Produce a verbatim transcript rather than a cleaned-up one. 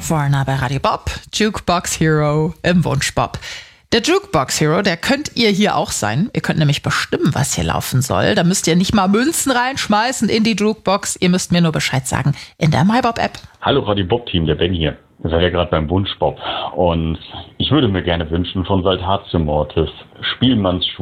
Bob Warner bei Radio Bob, Jukebox Hero im Wunschbob. Der Jukebox Hero, der könnt ihr hier auch sein. Ihr könnt nämlich bestimmen, was hier laufen soll. Da müsst ihr nicht mal Münzen reinschmeißen in die Jukebox. Ihr müsst mir nur Bescheid sagen in der MyBob-App. Hallo Radio Bob-Team, der Ben hier. Ihr seid ja gerade beim Wunschbob. Und ich würde mir gerne wünschen von Saltatio Mortis Spielmannsschuh.